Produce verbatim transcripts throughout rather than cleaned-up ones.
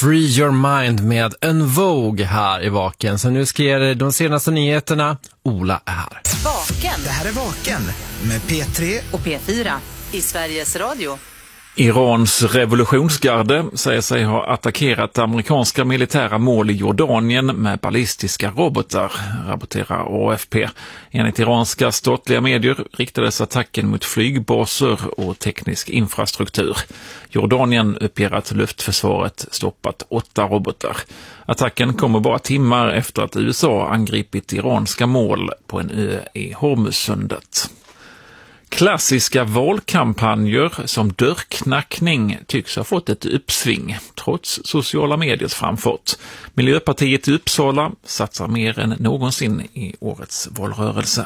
Free Your Mind med En Vogue här i Vaken. Så nu ska jag ge de senaste nyheterna. Ola är här. Vaken. Det här är Vaken med P tre och P fyra i Sveriges Radio. Irans revolutionsgarde säger sig ha attackerat amerikanska militära mål i Jordanien med ballistiska robotar, rapporterar A F P. Enligt iranska statliga medier riktades attacken mot flygbaser och teknisk infrastruktur. Jordanien uppger att luftförsvaret stoppat åtta robotar. Attacken kommer bara timmar efter att U S A angripit iranska mål på en ö i Hormuzsundet. Klassiska valkampanjer som dörrknackning tycks ha fått ett uppsving, trots sociala mediers framfart. Miljöpartiet i Uppsala satsar mer än någonsin i årets valrörelse.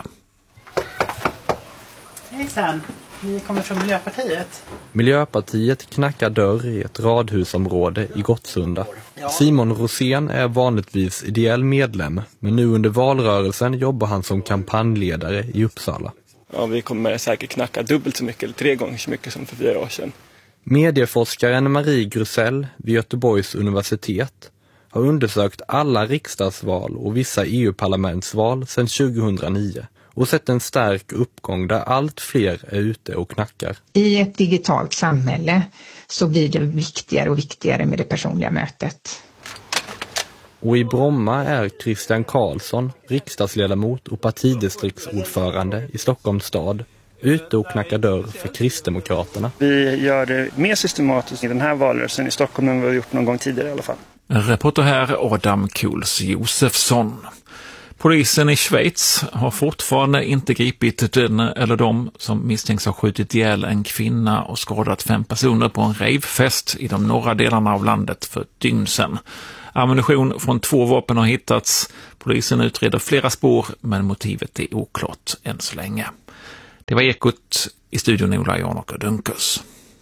Hejsan, ni kommer från Miljöpartiet. Miljöpartiet knackar dörr i ett radhusområde i Gottsunda. Simon Rosén är vanligtvis ideell medlem, men nu under valrörelsen jobbar han som kampanjledare i Uppsala. Ja, vi kommer säkert knacka dubbelt så mycket eller tre gånger så mycket som för fyra år sedan. Medieforskaren Marie Grusell vid Göteborgs universitet har undersökt alla riksdagsval och vissa E U-parlamentsval sedan tjugohundranio och sett en stark uppgång där allt fler är ute och knackar. I ett digitalt samhälle så blir det viktigare och viktigare med det personliga mötet. Och i Bromma är Christian Karlsson, riksdagsledamot och partidistriktsordförande i Stockholms stad, ute och knackar dörr för Kristdemokraterna. Vi gör det mer systematiskt i den här valrörelsen i Stockholm än vi har gjort någon gång tidigare i alla fall. Reporter här Adam Kuls Josefsson. Polisen i Schweiz har fortfarande inte gripit den eller de som misstänks ha skjutit ihjäl en kvinna och skadat fem personer på en ravefest i de norra delarna av landet för ett dygn sedan. Ammunition från två vapen har hittats. Polisen utreder flera spår, men motivet är oklart än så länge. Det var Ekot, i studion Ola Janok och Dunkers.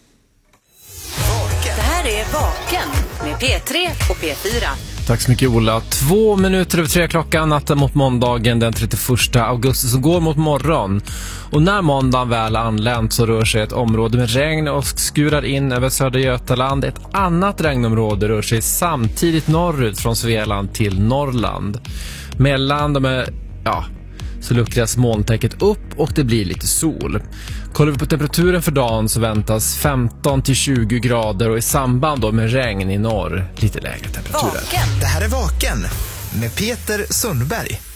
Det här är Vaken med P tre och P fyra. Tack så mycket Ola. Två minuter över tre klockan natten mot måndagen den trettioförsta augusti som går mot morgon. Och när måndagen väl anlänt så rör sig ett område med regn och skurar in över södra Götaland. Ett annat regnområde rör sig samtidigt norrut från Svealand till Norrland. Mellan de är, ja, så luckras molntäcket upp och det blir lite sol. Kollar vi på temperaturen för dagen så väntas femton till tjugo grader och i samband då med regn i norr lite lägre temperaturer. Vaken. Det här är Vaken med Peter Sundberg.